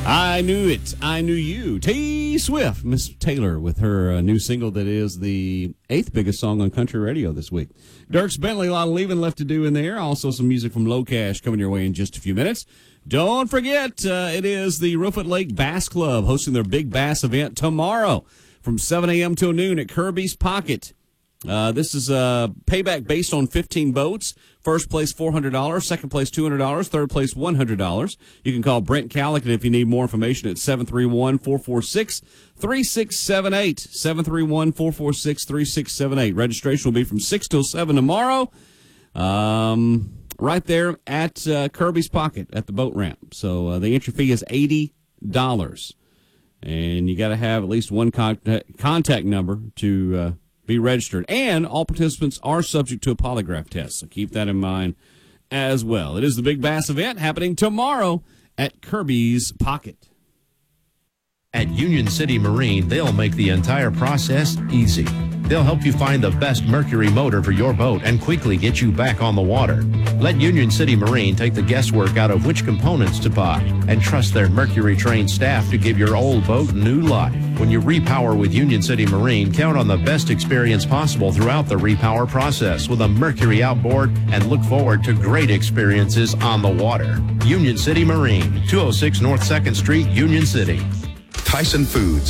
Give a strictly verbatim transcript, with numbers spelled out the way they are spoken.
I knew it. I knew you. T Swift, Miss Taylor, with her uh, new single that is the eighth biggest song on country radio this week. Dierks Bentley, a lot of leaving left to do in there. Also some music from Low Cash coming your way in just a few minutes. Don't forget, uh, it is the Reelfoot Lake Bass Club hosting their big bass event tomorrow from seven a.m. till noon at Kirby's Pocket. Uh, this is uh, payback based on fifteen boats. First place, four hundred dollars. Second place, two hundred dollars. Third place, one hundred dollars. You can call Brent Calican if you need more information at seven three one, four four six, three six seven eight. seven three one, four four six, three six seven eight. Registration will be from six till seven tomorrow. Um, right there at uh, Kirby's Pocket at the boat ramp. So uh, the entry fee is eighty dollars. And you got to have at least one contact, contact number to uh, be registered. And all participants are subject to a polygraph test, so keep that in mind as well. It is the Big Bass event happening tomorrow at Kirby's Pocket. At Union City Marine, they'll make the entire process easy. They'll help you find the best Mercury motor for your boat and quickly get you back on the water. Let Union City Marine take the guesswork out of which components to buy and trust their Mercury-trained staff to give your old boat new life. When you repower with Union City Marine, count on the best experience possible throughout the repower process with a Mercury outboard and look forward to great experiences on the water. Union City Marine, two oh six North second Street, Union City. Tyson Foods